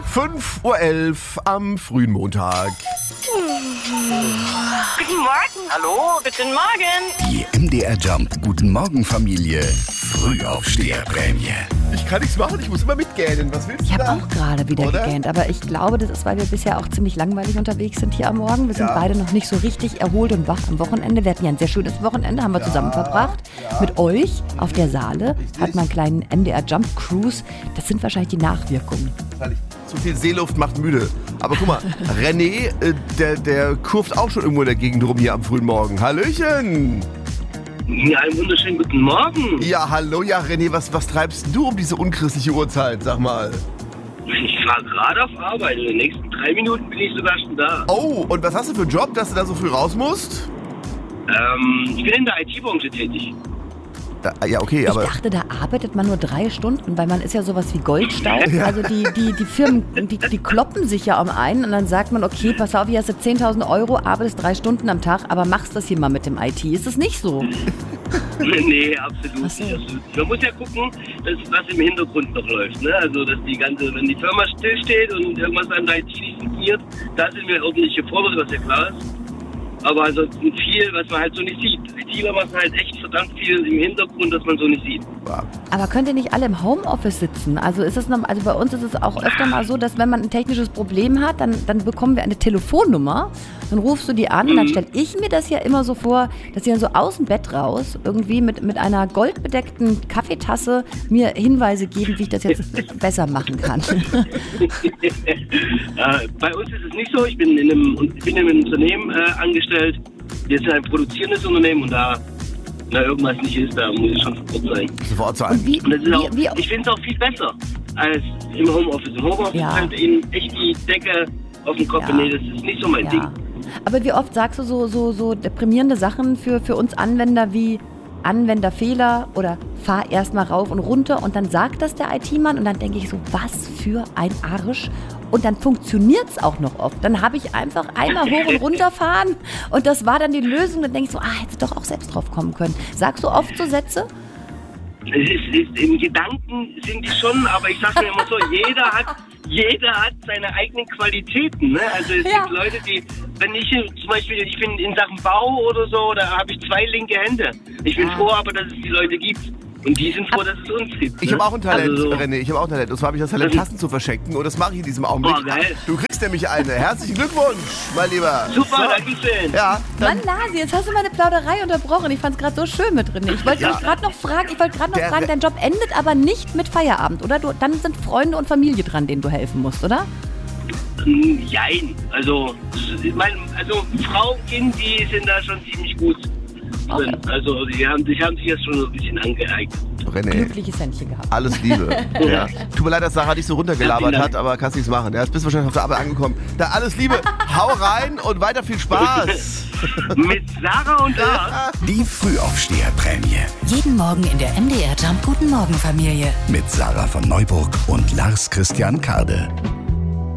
5:11 Uhr am frühen Montag. Guten Morgen. Hallo, guten Morgen. Die MDR Jump Guten Morgen Familie Frühaufsteherprämie. Ich kann nichts machen, ich muss immer mitgähnen. Was willst du Ich da? habe auch gerade wieder gegähnt, aber ich glaube, das ist, weil wir bisher auch ziemlich langweilig unterwegs sind hier am Morgen. Wir sind beide noch nicht so richtig erholt und wach am Wochenende. Wir hatten ja ein sehr schönes Wochenende, haben wir zusammen verbracht. Mit euch auf der Saale hat man einen kleinen MDR Jump Cruise. Das sind wahrscheinlich die Nachwirkungen. Zu viel Seeluft macht müde. Aber guck mal, René, der kurft auch schon irgendwo in der Gegend rum hier am frühen Morgen. Hallöchen! Ja, einen wunderschönen guten Morgen. Ja, hallo, ja, René, was treibst du um diese unchristliche Uhrzeit, sag mal? Ich fahre gerade auf Arbeit. In den nächsten 3 Minuten bin ich sogar schon da. Oh, und was hast du für einen Job, dass du da so früh raus musst? Ich bin in der IT-Branche tätig. Ja, okay, Ich aber... dachte, da arbeitet man nur 3 Stunden, weil man ist ja sowas wie Goldstaub. Also die Firmen, die kloppen sich ja um einen und dann sagt man, okay, pass auf, hier hast du 10.000 Euro, arbeitest 3 Stunden am Tag, aber machst das hier mal mit dem IT. Ist das nicht so? Nee, absolut nicht. Absolut. Man muss ja gucken, was im Hintergrund noch läuft. Ne? Also, dass wenn die Firma stillsteht und irgendwas an der IT nicht funktioniert, da sind wir ordentlich gefordert, was ja klar ist. Aber ansonsten viel, was man halt so nicht sieht. ITler machen halt echt verdammt viel im Hintergrund, das man so nicht sieht. Aber könnt ihr nicht alle im Homeoffice sitzen? Also also bei uns ist es auch öfter mal so, dass wenn man ein technisches Problem hat, dann bekommen wir eine Telefonnummer, dann rufst du die an und dann stelle ich mir das ja immer so vor, dass sie dann so aus dem Bett raus irgendwie mit einer goldbedeckten Kaffeetasse mir Hinweise geben, wie ich das jetzt besser machen kann. Bei uns ist es nicht so. Ich bin in einem Unternehmen angestellt. Wir sind ein produzierendes Unternehmen und da irgendwas nicht ist, da muss ich schon Sofort sein. Und Und das ist auch, ich finde es auch viel besser als im Homeoffice. Im Homeoffice halt ihnen echt die Decke auf den Kopf. Ja. Nee, das ist nicht so mein Ding. Aber wie oft sagst du so deprimierende Sachen für uns Anwender wie Anwenderfehler oder fahr erstmal rauf und runter und dann sagt das der IT-Mann und dann denke ich so, was für ein Arsch. Und dann funktioniert es auch noch oft. Dann habe ich einfach einmal hoch und runter fahren und das war dann die Lösung. Dann denke ich so, hätte doch auch selbst drauf kommen können. Sagst du oft so Sätze? Im Gedanken sind die schon, aber ich sage mir immer so, jeder hat seine eigenen Qualitäten. Ne? Also es gibt Leute, die, wenn ich zum Beispiel, ich bin in Sachen Bau oder so, da habe ich 2 linke Hände. Ich bin froh aber, dass es die Leute gibt. Und die sind froh, dass es uns gibt. Ich habe auch ein Talent, also so. René, ich habe auch ein Talent. Und zwar habe ich das Talent, Tassen zu verschenken. Und das mache ich in diesem Augenblick. Oh, geil. Du kriegst nämlich eine. Herzlichen Glückwunsch, mein Lieber. Super, danke schön. Ja, Mann, Lasi, jetzt hast du meine Plauderei unterbrochen. Ich fand es gerade so schön mit drin. Ich wollte gerade noch fragen, dein Job endet aber nicht mit Feierabend, oder? Dann sind Freunde und Familie dran, denen du helfen musst, oder? Jein. Also Frau und Kind, die sind da schon ziemlich gut drin. Also die haben sich jetzt schon so ein bisschen angeeignet. René, Glückliches Händchen gehabt. alles Liebe. Ja. Tut mir leid, dass Sarah dich so runtergelabert hat, aber kannst nichts machen. Ja, jetzt bist du wahrscheinlich auf der Arbeit angekommen. Da alles Liebe, hau rein und weiter viel Spaß. Mit Sarah und Lars. Die Frühaufsteherprämie Jeden Morgen in der MDR Jump Guten Morgen Familie. mit Sarah von Neuburg und Lars Christian Kade.